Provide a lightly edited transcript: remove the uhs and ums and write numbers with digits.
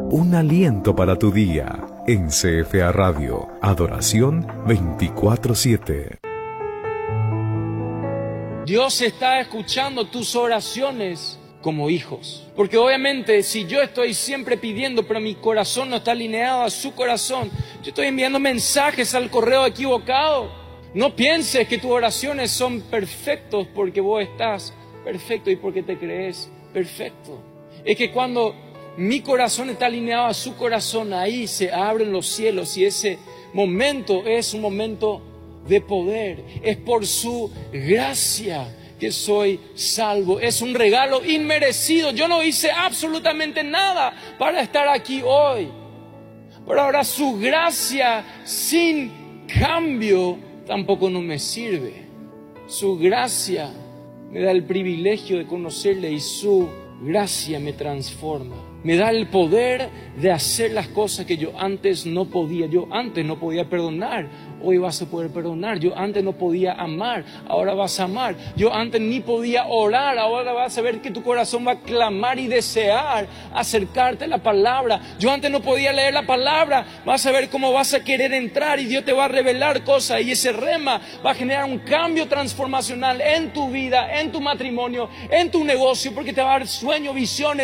Un aliento para tu día. En CFA Radio. Adoración 24/7. Dios está escuchando tus oraciones como hijos. Porque obviamente si yo estoy siempre pidiendo, pero mi corazón no está alineado a su corazón, yo estoy enviando mensajes al correo equivocado. No pienses que tus oraciones son perfectos porque vos estás perfecto y porque te crees perfecto. Es que cuando mi corazón está alineado a su corazón, ahí se abren los cielos y ese momento es un momento de poder. Es por su gracia que soy salvo. Es un regalo inmerecido. Yo no hice absolutamente nada para estar aquí hoy. Pero ahora su gracia sin cambio tampoco no me sirve. Su gracia me da el privilegio de conocerle y su gracia me transforma. Me da el poder de hacer las cosas que yo antes no podía. Yo antes no podía perdonar, hoy vas a poder perdonar. Yo antes no podía amar, ahora vas a amar. Yo antes ni podía orar, ahora vas a ver que tu corazón va a clamar y desear acercarte a la palabra. Yo antes no podía leer la palabra, vas a ver cómo vas a querer entrar y Dios te va a revelar cosas. Y ese rema va a generar un cambio transformacional en tu vida, en tu matrimonio, en tu negocio, porque te va a dar sueños, visiones.